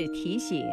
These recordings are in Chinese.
日提醒。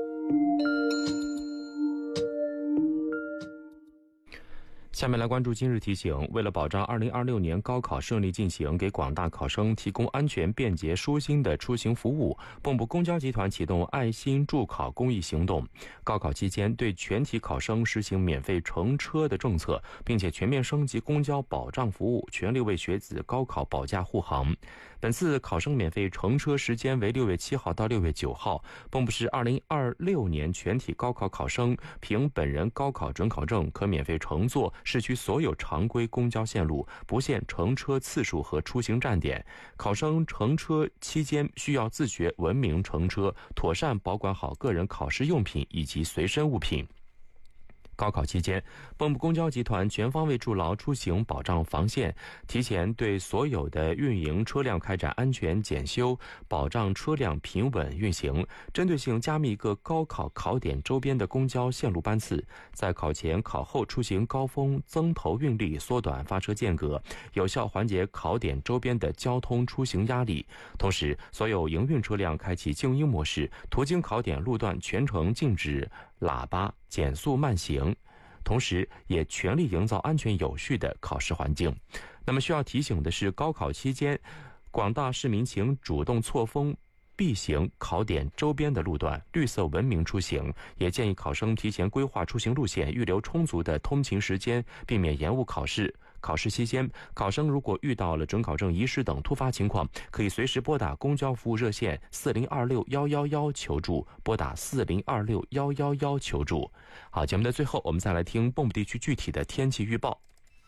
下面来关注今日提醒。为了保障2026年高考顺利进行，给广大考生提供安全、便捷、舒心的出行服务，蚌埠公交集团启动爱心助考公益行动。高考期间对全体考生实行免费乘车的政策，并且全面升级公交保障服务，全力为学子高考保驾护航。本次考生免费乘车时间为6月7号到6月9号。蚌埠市2026年全体高考考生凭本人高考准考证，可免费乘坐市区所有常规公交线路，不限乘车次数和出行站点。考生乘车期间需要自觉文明乘车，妥善保管好个人考试用品以及随身物品。高考期间，蚌埠公交集团全方位筑牢出行保障防线，提前对所有的运营车辆开展安全检修，保障车辆平稳运行，针对性加密各高考考点周边的公交线路班次，在考前考后出行高峰增投运力，缩短发车间隔，有效缓解考点周边的交通出行压力。同时，所有营运车辆开启静音模式，途经考点路段全程禁止喇叭、减速慢行，同时也全力营造安全有序的考试环境。那么需要提醒的是，高考期间，广大市民请主动错峰必行考点周边的路段，绿色文明出行。也建议考生提前规划出行路线，预留充足的通勤时间，避免延误考试。考试期间，考生如果遇到了准考证遗失等突发情况，可以随时拨打公交服务热线40261111求助，拨打40261111求助。好，节目的最后，我们再来听蚌埠地区具体的天气预报。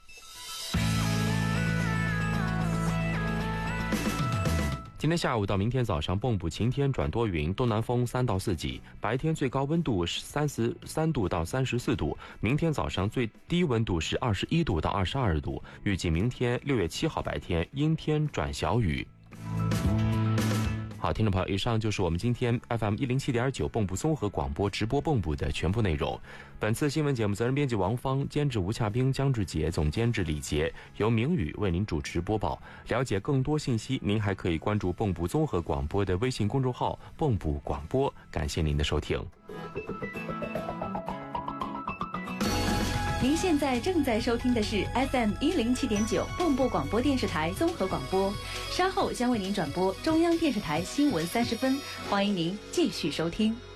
今天下午到明天早上，蚌埠晴天转多云，东南风3到4级，白天最高温度是33度到34度，明天早上最低温度是21度到22度。预计明天6月7号白天阴天转小雨。好，听众朋友，以上就是我们今天 FM107.9 蚌埠综合广播直播蚌埠的全部内容。本次新闻节目责任编辑王芳，监制吴洽冰、江志杰，总监制李杰，由明宇为您主持播报。了解更多信息，您还可以关注蚌埠综合广播的微信公众号蚌埠广播。感谢您的收听。 您现在正在收听的是 FM107.9 蚌埠广播电视台综合广播，稍后将为您转播中央电视台新闻30分，欢迎您继续收听。